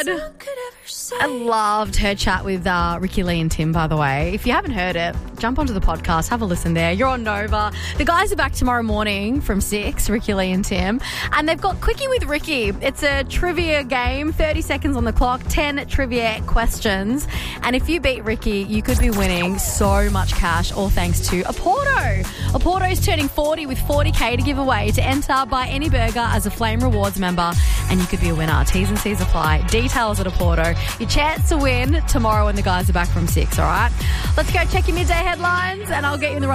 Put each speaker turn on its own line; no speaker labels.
God. I loved her chat with Ricky Lee and Tim, by the way. If you haven't heard it, jump onto the podcast, have a listen there. You're on Nova. The guys are back tomorrow morning from 6, Ricky Lee and Tim. And they've got Quickie with Ricky. It's a trivia game, 30 seconds on the clock, 10 trivia questions. And if you beat Ricky, you could be winning so much cash, all thanks to Oporto. Oporto's turning 40 with 40K to give away. To enter, buy any burger as a Flame Rewards member, and you could be a winner. T's and C's apply. Details at Oporto. Your chance to win tomorrow when the guys are back from 6, all right? Let's go check your midday headlines, and I'll get you in the